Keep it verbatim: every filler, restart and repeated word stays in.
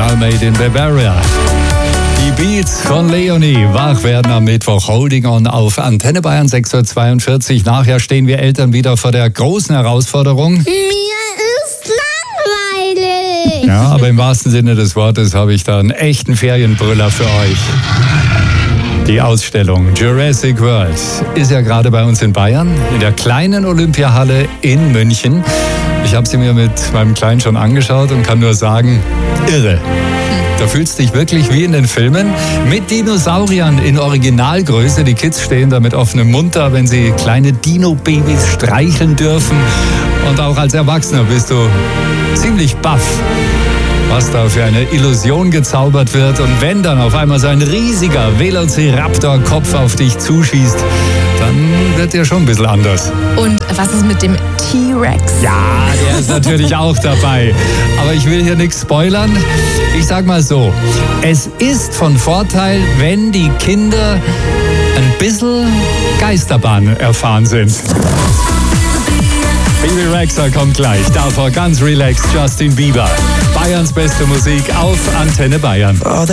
Original Made in Bavaria. Die Beats von Leonie. Wach werden am Mittwoch. Holding on auf Antenne Bayern sechs Uhr zweiundvierzig. Nachher stehen wir Eltern wieder vor der großen Herausforderung. Mir ist langweilig. Ja, aber im wahrsten Sinne des Wortes habe ich da einen echten Ferienbrüller für euch. Die Ausstellung Jurassic World ist ja gerade bei uns in Bayern, in der kleinen Olympiahalle in München. Ich habe sie mir mit meinem Kleinen schon angeschaut und kann nur sagen, irre. Da fühlst du dich wirklich wie in den Filmen, mit Dinosauriern in Originalgröße. Die Kids stehen da mit offenem Mund da, wenn sie kleine Dino-Babys streicheln dürfen. Und auch als Erwachsener bist du ziemlich baff, was da für eine Illusion gezaubert wird. Und wenn dann auf einmal so ein riesiger Velociraptor-Kopf auf dich zuschießt, dann wird der schon ein bisschen anders. Und was ist mit dem T-Rex? Ja, der ist natürlich auch dabei. Aber ich will hier nichts spoilern. Ich sag mal so, es ist von Vorteil, wenn die Kinder ein bisschen Geisterbahn erfahren sind. Baby Rexha kommt gleich. Davor ganz relaxed Justin Bieber. Bayerns beste Musik auf Antenne Bayern.